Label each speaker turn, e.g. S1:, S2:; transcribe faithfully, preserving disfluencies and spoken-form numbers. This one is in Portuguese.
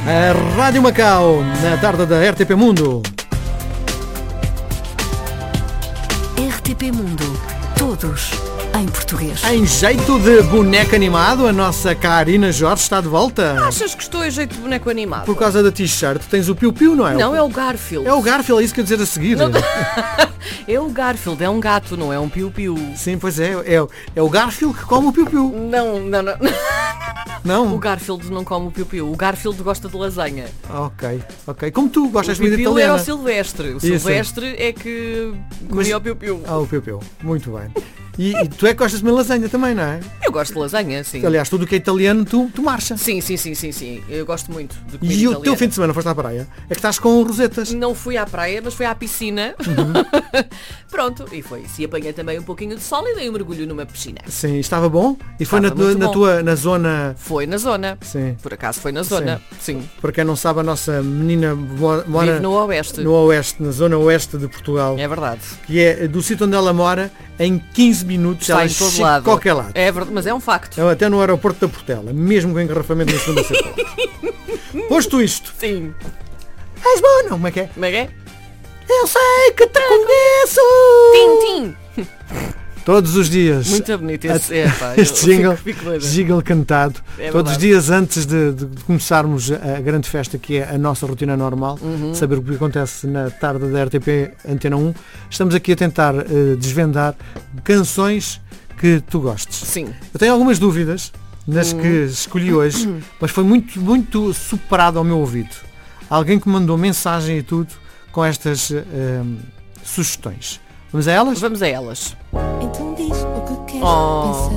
S1: A Rádio Macau, na tarde da R T P Mundo.
S2: R T P Mundo. Todos em português.
S1: Em jeito de boneco animado, a nossa Karina Jorge está de volta.
S3: Achas que estou em jeito de boneco animado?
S1: Por causa da t-shirt, tens o piu-piu, não é?
S3: Não, é o Garfield.
S1: É o Garfield, é isso que eu ia dizer a seguir.
S3: Não... É o Garfield, é um gato, não é um piu-piu.
S1: Sim, pois é, é, é o Garfield que come o piu-piu.
S3: Não, não, não.
S1: Não?
S3: O Garfield não come o piu-piu. O Garfield gosta de lasanha.
S1: Ok, ok. Como tu gostas de
S3: O
S1: comida
S3: piu-piu
S1: italiana.
S3: era o Silvestre. O
S1: Isso.
S3: Silvestre é que comia o piu-piu.
S1: Ah, o piu-piu. Muito bem. E, e tu é que gostas de comer lasanha também, não é?
S3: Eu gosto de lasanha, sim.
S1: Aliás, tudo o que é italiano, tu, tu marcha.
S3: Sim, sim, sim, sim, sim. Eu gosto muito de comida
S1: E o
S3: italiana.
S1: teu fim de semana foste à praia? É que estás com rosetas.
S3: Não fui à praia, mas fui à piscina.
S1: Uhum.
S3: Pronto, e foi isso. E apanhei também um pouquinho de sol e dei um mergulho numa piscina.
S1: Sim, estava bom? E foi na,
S3: Estava muito
S1: na
S3: bom.
S1: tua na zona.
S3: Foi na zona.
S1: Sim.
S3: Por acaso foi na zona. Sim.
S1: Para quem não sabe, a nossa menina mo- mora
S3: Vive no oeste.
S1: no oeste, na zona oeste de Portugal,
S3: É verdade.
S1: que é do sítio onde ela mora, em quinze minutos
S3: Está
S1: ela
S3: em todo
S1: chega
S3: lado.
S1: a qualquer lado.
S3: É verdade, mas é um facto.
S1: Ela até no aeroporto da Portela, mesmo com engarrafamento na segunda circular. Posto isto,
S3: Sim.
S1: és bom, não? Como é que é?
S3: Como é que é?
S1: Eu sei que te conheço!
S3: Tim, tim.
S1: Todos os dias.
S3: Muito bonito esse. É, pá,
S1: Este
S3: eu
S1: jingle,
S3: fico, fico doida.
S1: jingle cantado,
S3: É
S1: todos os
S3: verdade.
S1: dias antes de, de começarmos a grande festa que é a nossa rotina normal,
S3: Uhum.
S1: saber o que acontece na tarde da R T P Antena um, estamos aqui a tentar eh, desvendar canções que tu gostes.
S3: Sim.
S1: Eu tenho algumas dúvidas nas
S3: Uhum.
S1: que escolhi hoje, mas foi muito, muito superado ao meu ouvido. Alguém que mandou mensagem e tudo com estas eh, sugestões. Vamos a elas?
S3: Vamos a elas.
S4: Então diz o que queres
S3: Oh.
S4: pensar.